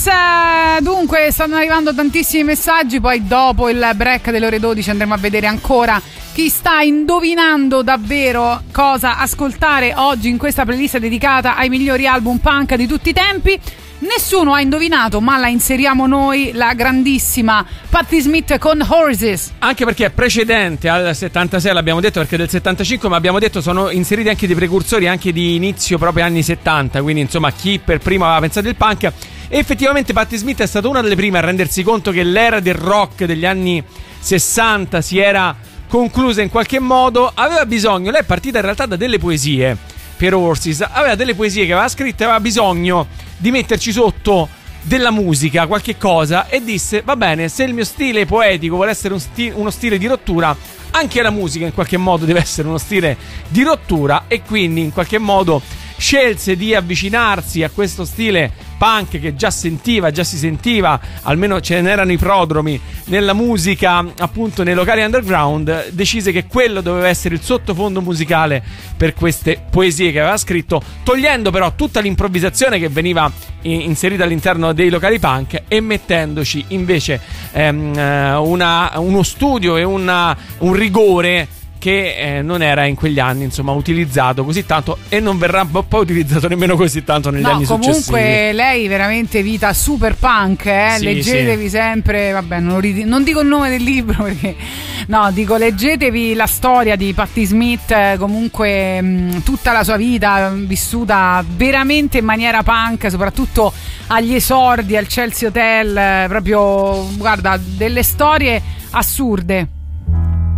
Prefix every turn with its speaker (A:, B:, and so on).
A: Dunque stanno arrivando tantissimi messaggi, poi dopo il break delle ore 12 andremo a vedere ancora chi sta indovinando davvero cosa ascoltare oggi in questa playlist dedicata ai migliori album punk di tutti i tempi. Nessuno ha indovinato, ma la inseriamo noi, la grandissima Patti Smith con Horses.
B: Anche perché è precedente al 76, l'abbiamo detto, perché del 75, ma abbiamo detto sono inseriti anche dei precursori anche di inizio proprio anni 70, quindi insomma chi per primo aveva pensato il punk. E effettivamente Patti Smith è stata una delle prime a rendersi conto che l'era del rock degli anni 60 si era conclusa in qualche modo. Aveva bisogno, lei è partita in realtà da delle poesie per Horses, aveva delle poesie che aveva scritte, aveva bisogno di metterci sotto della musica, qualche cosa, e disse: va bene, se il mio stile poetico vuole essere uno stile di rottura, anche la musica in qualche modo deve essere uno stile di rottura, e quindi in qualche modo scelse di avvicinarsi a questo stile punk che già si sentiva, almeno ce n'erano i prodromi nella musica, appunto nei locali underground. Decise che quello doveva essere il sottofondo musicale per queste poesie che aveva scritto, togliendo però tutta l'improvvisazione che veniva inserita all'interno dei locali punk e mettendoci invece uno studio e un rigore che non era in quegli anni, insomma, utilizzato così tanto, e non verrà poi utilizzato nemmeno così tanto negli anni successivi.
A: Comunque lei veramente vita super punk,
B: Sì,
A: leggetevi sempre, vabbè, non dico il nome del libro perché no, dico leggetevi la storia di Patti Smith, comunque tutta la sua vita vissuta veramente in maniera punk, soprattutto agli esordi al Chelsea Hotel, proprio, guarda, delle storie assurde.